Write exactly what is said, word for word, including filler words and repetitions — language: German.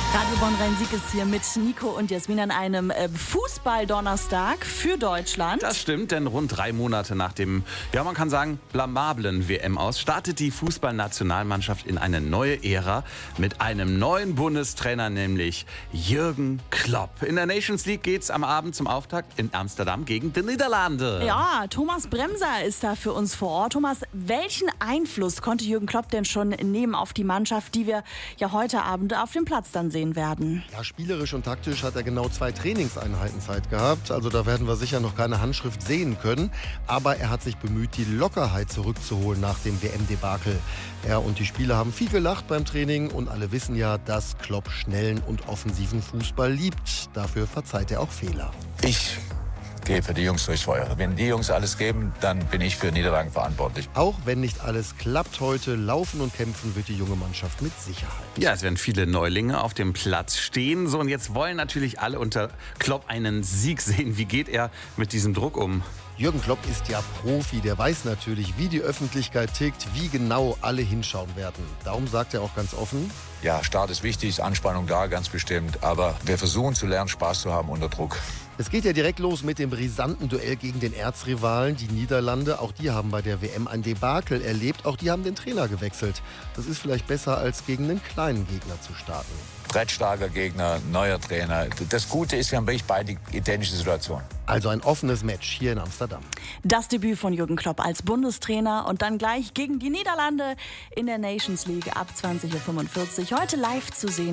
Radio Bonn-Rhein-Sieg ist hier mit Nico und Jasmin an einem äh, Fußball-Donnerstag für Deutschland. Das stimmt, denn rund drei Monate nach dem, ja man kann sagen, blamablen W M aus, startet die Fußballnationalmannschaft in eine neue Ära mit einem neuen Bundestrainer, nämlich Jürgen Klopp. In der Nations League geht's am Abend zum Auftakt in Amsterdam gegen die Niederlande. Ja, Thomas Bremser ist da für uns vor Ort. Thomas, welchen Einfluss konnte Jürgen Klopp denn schon nehmen auf die Mannschaft, die wir ja heute Abend auf dem Platz dann sehen werden? Ja, spielerisch und taktisch hat er genau zwei Trainingseinheiten Zeit gehabt. Also da werden wir sicher noch keine Handschrift sehen können. Aber er hat sich bemüht, die Lockerheit zurückzuholen nach dem W M-Debakel. Er und die Spieler haben viel gelacht beim Training und alle wissen ja, dass Klopp schnellen und offensiven Fußball liebt. Dafür verzeiht er auch Fehler. Ich gehe für die Jungs durchs Feuer. Wenn die Jungs alles geben, dann bin ich für Niederlagen verantwortlich. Auch wenn nicht alles klappt heute, laufen und kämpfen wird die junge Mannschaft mit Sicherheit. Ja, es werden viele Neulinge auf dem Platz stehen. So, und jetzt wollen natürlich alle unter Klopp einen Sieg sehen. Wie geht er mit diesem Druck um? Jürgen Klopp ist ja Profi, der weiß natürlich, wie die Öffentlichkeit tickt, wie genau alle hinschauen werden. Darum sagt er auch ganz offen: Ja, Start ist wichtig, ist Anspannung da, ganz bestimmt. Aber wir versuchen zu lernen, Spaß zu haben unter Druck. Es geht ja direkt los mit dem brisanten Duell gegen den Erzrivalen, die Niederlande. Auch die haben bei der W M ein Debakel erlebt. Auch die haben den Trainer gewechselt. Das ist vielleicht besser, als gegen einen kleinen Gegner zu starten. Brettstarker Gegner, neuer Trainer. Das Gute ist, wir haben wirklich beide identische Situationen. Also ein offenes Match hier in Amsterdam. Das Debüt von Jürgen Klopp als Bundestrainer und dann gleich gegen die Niederlande in der Nations League ab zwanzig Uhr fünfundvierzig. Heute live zu sehen.